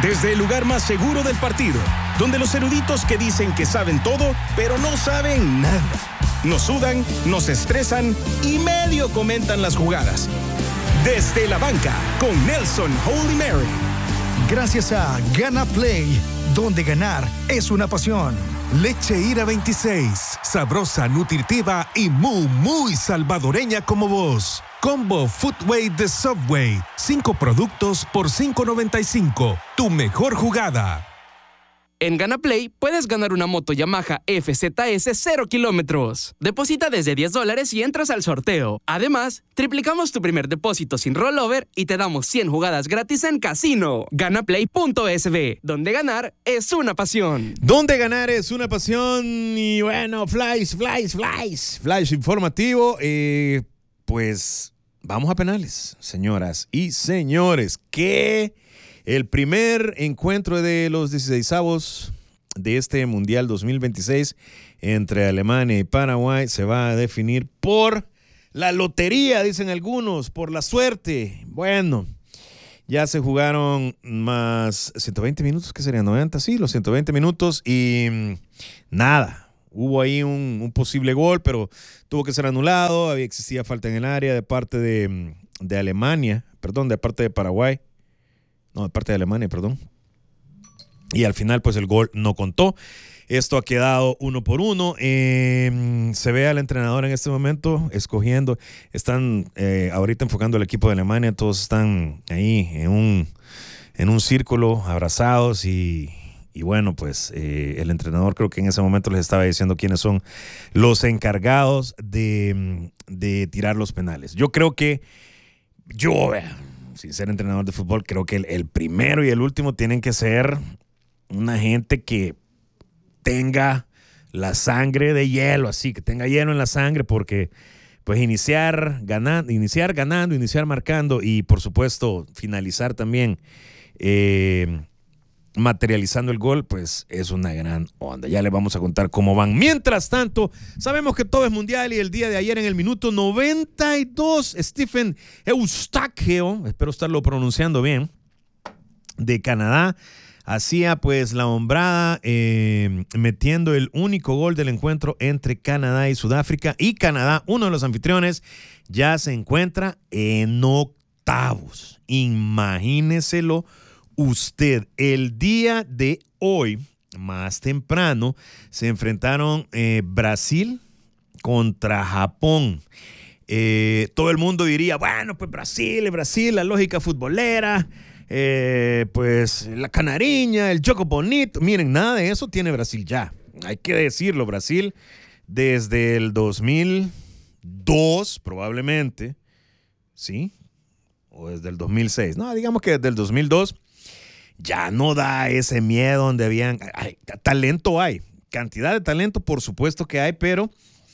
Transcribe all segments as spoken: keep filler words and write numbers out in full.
Desde el lugar más seguro del partido, donde los eruditos que dicen que saben todo, pero no saben nada. Nos sudan, nos estresan y medio comentan las jugadas. Desde la banca, con Nelson Holy Mary. Gracias a Gana Play, donde ganar es una pasión. Leche Ira veintiséis, sabrosa, nutritiva y muy, muy salvadoreña como vos. Combo Footway de Subway, cinco productos por cinco noventa y cinco. Tu mejor jugada. En GanaPlay puedes ganar una moto Yamaha F Z S cero kilómetros. Deposita desde diez dólares y entras al sorteo. Además, triplicamos tu primer depósito sin rollover y te damos cien jugadas gratis en casino. Ganaplay punto es be, donde ganar es una pasión. Donde ganar es una pasión. Y bueno, flies, flies, flies. Flash informativo. Eh, pues vamos a penales, señoras y señores. ¿Qué? El primer encuentro de los dieciseisavos de este Mundial dos mil veintiséis entre Alemania y Paraguay se va a definir por la lotería, dicen algunos, por la suerte. Bueno, ya se jugaron más ciento veinte minutos, ¿qué serían? noventa, sí, los ciento veinte minutos y nada. Hubo ahí un, un posible gol, pero tuvo que ser anulado. Había existía falta en el área de parte de, de Alemania, perdón, de parte de Paraguay. No, de parte de Alemania, perdón. Y al final, pues el gol no contó. Esto ha quedado uno por uno. Eh, se ve al entrenador en este momento escogiendo. Están eh, ahorita enfocando al equipo de Alemania. Todos están ahí en un, en un círculo, abrazados. Y, y bueno, pues eh, el entrenador creo que en ese momento les estaba diciendo quiénes son los encargados de, de tirar los penales. Yo creo que yo... Eh, sin ser entrenador de fútbol, creo que el, el primero y el último tienen que ser una gente que tenga la sangre de hielo, así, que tenga hielo en la sangre, porque pues iniciar ganando, iniciar ganando, iniciar marcando y por supuesto finalizar también eh, materializando el gol, pues es una gran onda. Ya les vamos a contar cómo van. Mientras tanto, sabemos que todo es mundial y el día de ayer en el minuto noventa y dos, Stephen Eustáquio, espero estarlo pronunciando bien, de Canadá, hacía pues la hombrada eh, metiendo el único gol del encuentro entre Canadá y Sudáfrica, y Canadá, uno de los anfitriones, ya se encuentra en octavos. Imagíneselo usted. El día de hoy, más temprano, se enfrentaron eh, Brasil contra Japón. Eh, todo el mundo diría, bueno, pues Brasil, Brasil, la lógica futbolera, eh, pues la canariña, el choco bonito. Miren, nada de eso tiene Brasil ya. Hay que decirlo, Brasil desde el dos mil dos probablemente, ¿sí? O desde el dos mil seis. No, digamos que desde el dos mil dos ya no da ese miedo donde habían... Hay, talento hay, cantidad de talento por supuesto que hay, pero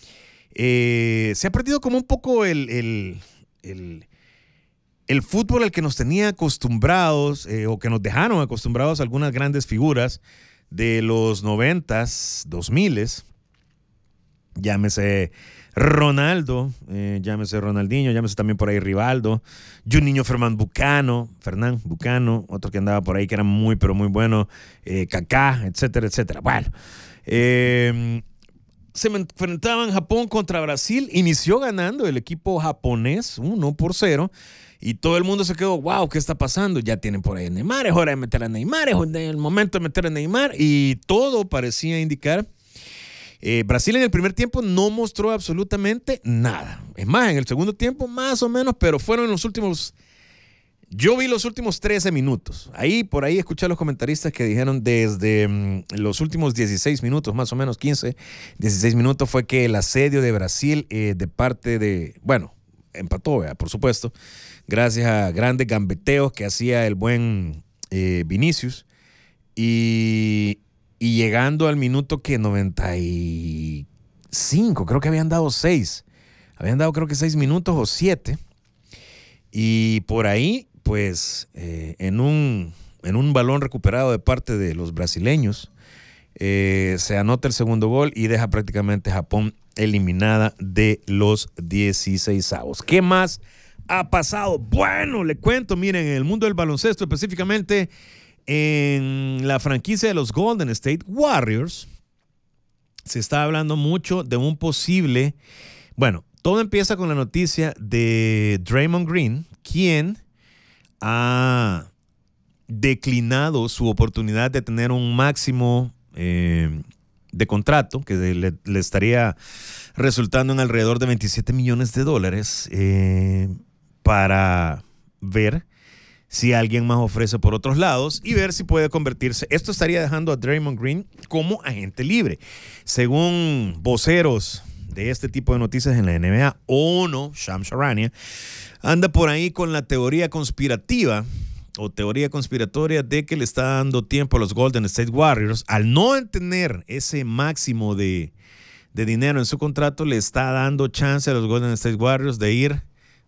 eh, se ha perdido como un poco el, el, el, el fútbol al que nos tenía acostumbrados eh, o que nos dejaron acostumbrados algunas grandes figuras de los noventas, dos miles, llámese Ronaldo, eh, llámese Ronaldinho, llámese también por ahí Rivaldo, Juninho Fernán Bucano, Fernán Bucano, otro que andaba por ahí que era muy pero muy bueno, eh, Kaká, etcétera, etcétera. Bueno, eh, se enfrentaban Japón contra Brasil, inició ganando el equipo japonés uno por cero y todo el mundo se quedó, wow, ¿qué está pasando? Ya tienen por ahí a Neymar, es hora de meter a Neymar, es el momento de meter a Neymar, y todo parecía indicar. Eh, Brasil en el primer tiempo no mostró absolutamente nada. Es más, en el segundo tiempo más o menos, pero fueron los últimos... Yo vi los últimos trece minutos. Ahí, por ahí escuché a los comentaristas que dijeron desde mm, los últimos dieciséis minutos, más o menos quince, dieciséis minutos fue que el asedio de Brasil eh, de parte de... Bueno, empató, ¿verdad? Por supuesto, gracias a grandes gambeteos que hacía el buen eh, Vinicius. Y... Y llegando al minuto que noventa y cinco, creo que habían dado seis. Habían dado creo que seis minutos o siete. Y por ahí, pues, eh, en, un, en un balón recuperado de parte de los brasileños, eh, se anota el segundo gol y deja prácticamente Japón eliminada de los dieciseisavos. ¿Qué más ha pasado? Bueno, le cuento, miren, en el mundo del baloncesto específicamente... en la franquicia de los Golden State Warriors se está hablando mucho de un posible... Bueno, todo empieza con la noticia de Draymond Green, quien ha declinado su oportunidad de tener un máximo eh, de contrato que le, le estaría resultando en alrededor de veintisiete millones de dólares eh, para ver si alguien más ofrece por otros lados y ver si puede convertirse. Esto estaría dejando a Draymond Green como agente libre. Según voceros de este tipo de noticias en la N B A, Ono, Shams Charania, anda por ahí con la teoría conspirativa o teoría conspiratoria de que le está dando tiempo a los Golden State Warriors. Al no tener ese máximo de, de dinero en su contrato, le está dando chance a los Golden State Warriors de ir.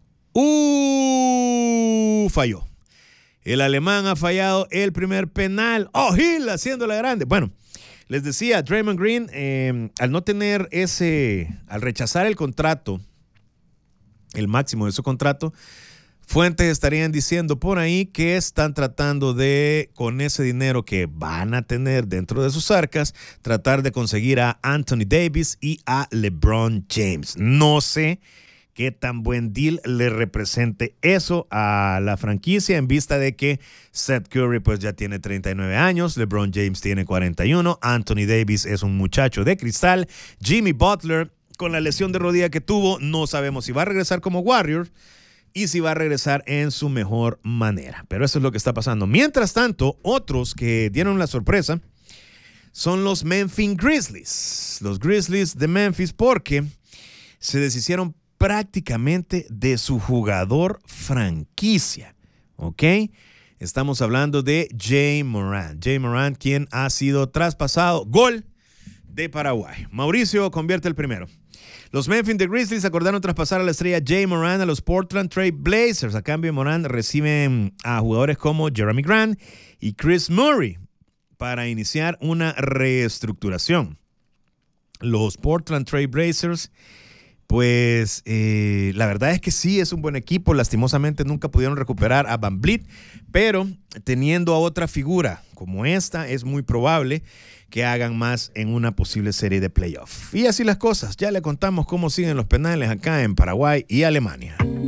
¡Uh! Falló. El alemán ha fallado el primer penal. ¡Oh, Hill haciéndola grande! Bueno, les decía, Draymond Green, eh, al no tener ese, al rechazar el contrato, el máximo de su contrato, fuentes estarían diciendo por ahí que están tratando de, con ese dinero que van a tener dentro de sus arcas, tratar de conseguir a Anthony Davis y a LeBron James. No sé qué tan buen deal le represente eso a la franquicia en vista de que Seth Curry pues ya tiene treinta y nueve años, LeBron James tiene cuarenta y uno, Anthony Davis es un muchacho de cristal, Jimmy Butler con la lesión de rodilla que tuvo, no sabemos si va a regresar como Warrior y si va a regresar en su mejor manera. Pero eso es lo que está pasando. Mientras tanto, otros que dieron la sorpresa son los Memphis Grizzlies. Los Grizzlies de Memphis, porque se deshicieron prácticamente de su jugador franquicia. ¿Ok? Estamos hablando de Ja Morant. Ja Morant, quien ha sido traspasado. Gol de Paraguay. Mauricio convierte el primero. Los Memphis Grizzlies acordaron traspasar a la estrella Ja Morant a los Portland Trail Blazers. A cambio, Morant reciben a jugadores como Jeremy Grant y Chris Murray para iniciar una reestructuración. Los Portland Trail Blazers, pues eh, la verdad es que sí es un buen equipo. Lastimosamente nunca pudieron recuperar a Van Vliet, pero teniendo a otra figura como esta, es muy probable que hagan más en una posible serie de playoff. Y así las cosas, ya le contamos cómo siguen los penales acá en Paraguay y Alemania.